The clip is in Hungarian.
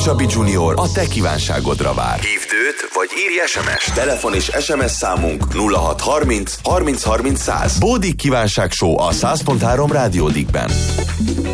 Csabi Junior a te kívánságodra vár. Hívd őt, vagy írj SMS-t. Telefon és SMS számunk 0630 30 30 100. Bódik kívánság show a 100.3 Rádiódikben.